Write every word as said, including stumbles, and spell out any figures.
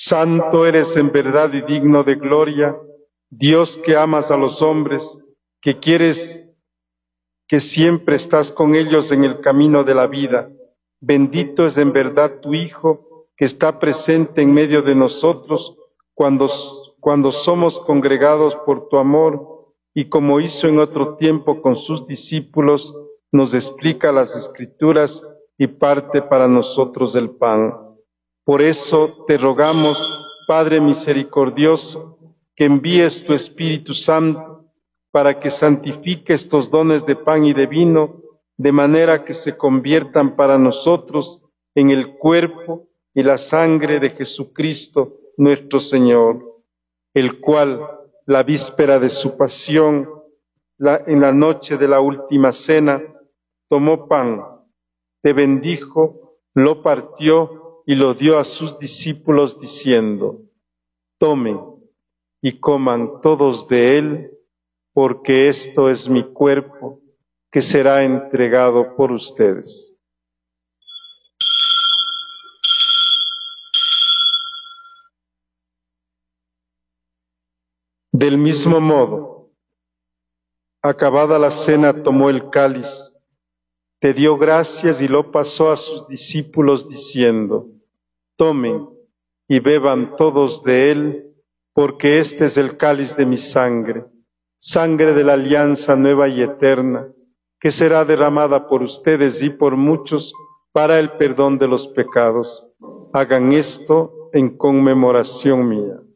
Santo eres en verdad y digno de gloria, Dios que amas a los hombres, que quieres que siempre estás con ellos en el camino de la vida. Bendito es en verdad tu Hijo, que está presente en medio de nosotros cuando, cuando somos congregados por tu amor, y como hizo en otro tiempo con sus discípulos, nos explica las Escrituras y parte para nosotros el pan. Por eso te rogamos, Padre misericordioso, que envíes tu Espíritu Santo para que santifique estos dones de pan y de vino, de manera que se conviertan para nosotros en el cuerpo y la sangre de Jesucristo nuestro Señor, el cual, la víspera de su pasión, la, en la noche de la última cena, tomó pan, te bendijo, lo partió y lo dio a sus discípulos diciendo: tomen y coman todos de él, porque esto es mi cuerpo, que será entregado por ustedes. Del mismo modo, acabada la cena, tomó el cáliz, te dio gracias y lo pasó a sus discípulos diciendo: tomen y beban todos de él, porque este es el cáliz de mi sangre, sangre de la alianza nueva y eterna, que será derramada por ustedes y por muchos para el perdón de los pecados. Hagan esto en conmemoración mía.